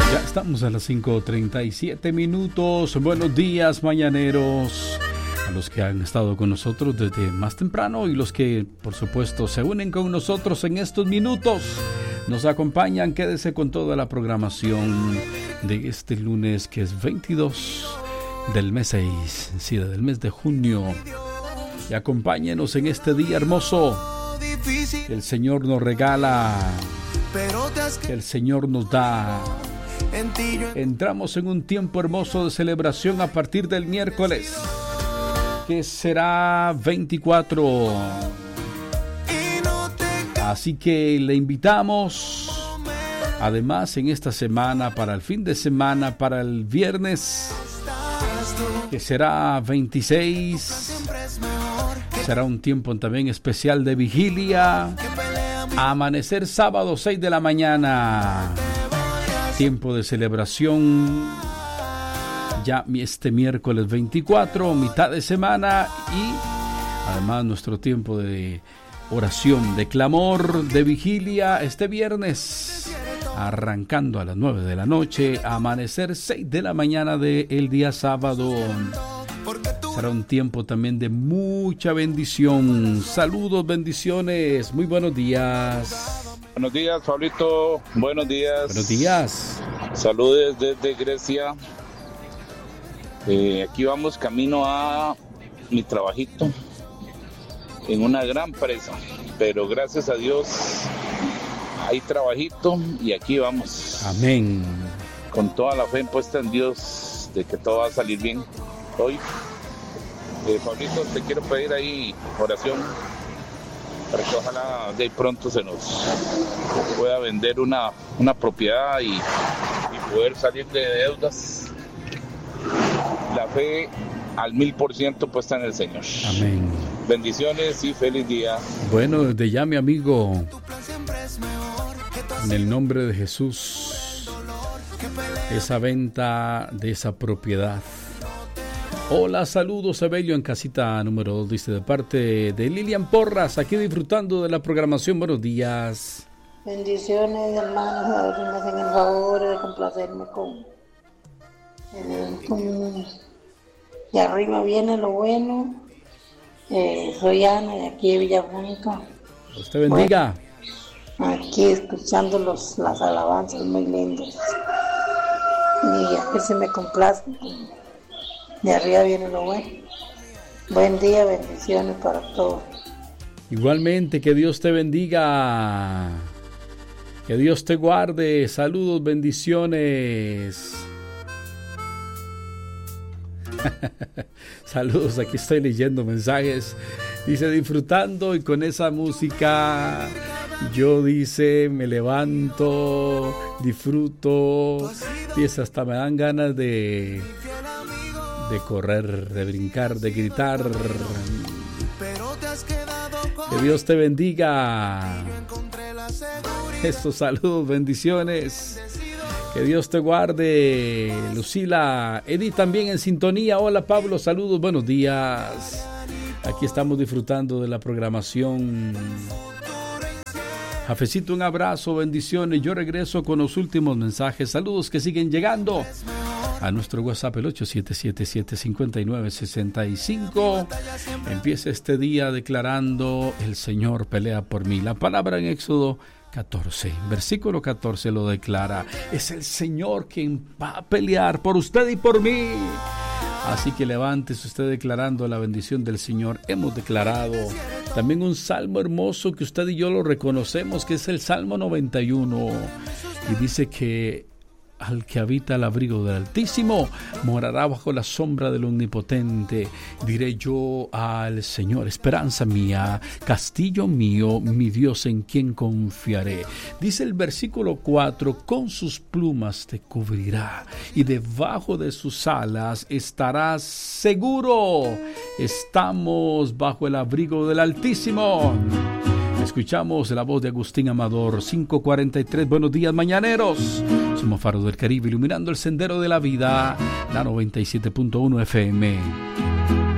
Ya estamos a las 5:37 minutos. Buenos días, mañaneros. A los que han estado con nosotros desde más temprano y los que, por supuesto, se unen con nosotros en estos minutos. Nos acompañan, quédese con toda la programación de este lunes que es 22 del mes 6, sí, del mes de junio. Y acompáñenos en este día hermoso que el Señor nos regala, que el Señor nos da. Entramos en un tiempo hermoso de celebración a partir del miércoles, que será 24. Así que le invitamos, además, en esta semana, para el fin de semana, para el viernes, que será 26. Será un tiempo también especial de vigilia. A amanecer sábado 6 de la mañana. Tiempo de celebración. Ya este miércoles 24, mitad de semana. Y además nuestro tiempo de oración, de clamor, de vigilia este viernes, arrancando a las 9 de la noche, a amanecer 6 de la mañana del día sábado. Será un tiempo también de mucha bendición. Saludos, bendiciones, muy buenos días. Buenos días, Pablito, buenos días. Buenos días. Saludos desde Grecia. Aquí vamos camino a mi trabajito en una gran presa, pero gracias a Dios hay trabajito y aquí vamos. Amén. Con toda la fe puesta en Dios de que todo va a salir bien hoy. Pablito, te quiero pedir ahí oración para que ojalá de pronto se nos pueda vender una propiedad y poder salir de deudas. La fe al 1000% puesta en el Señor. Amén. Bendiciones y feliz día. Bueno, desde ya, mi amigo, en el nombre de Jesús, esa venta de esa propiedad. Hola, saludos, Evelio en casita número 2, dice, de parte de Lilian Porras, aquí disfrutando de la programación. Buenos días. Bendiciones, hermanos, a ver si me hacen el favor de complacerme con de arriba viene lo bueno. Soy Ana de aquí de Villafranca. Usted bendiga. Bueno, aquí escuchando las alabanzas muy lindas. Y a ver si me complacen. De arriba viene lo bueno. Buen día, bendiciones para todos. Igualmente, que Dios te bendiga. Que Dios te guarde. Saludos, bendiciones. Saludos, aquí estoy leyendo mensajes. Dice, disfrutando y con esa música yo, dice, me levanto, disfruto. Dice, hasta me dan ganas de correr, de brincar, de gritar. Que Dios te bendiga. Estos saludos, bendiciones. Que Dios te guarde. Lucila, Edith también en sintonía. Hola, Pablo, saludos, buenos días. Aquí estamos disfrutando de la programación. Jafecito, un abrazo, bendiciones. Yo regreso con los últimos mensajes. Saludos que siguen llegando a nuestro WhatsApp, el 877-759-65. Empieza este día declarando: el Señor pelea por mí. La palabra en Éxodo 14, versículo 14 lo declara. Es el Señor quien va a pelear por usted y por mí. Así que levántese usted declarando la bendición del Señor. Hemos declarado también un salmo hermoso que usted y yo lo reconocemos, que es el Salmo 91. Y dice que al que habita al abrigo del Altísimo morará bajo la sombra del Omnipotente. Diré yo al Señor, esperanza mía, castillo mío, mi Dios en quien confiaré. Dice el versículo 4, con sus plumas te cubrirá y debajo de sus alas estarás seguro. Estamos bajo el abrigo del Altísimo. Escuchamos la voz de Agustín Amador, 5:43. Buenos días, mañaneros. Somos Faro del Caribe, iluminando el sendero de la vida, la 97.1 FM.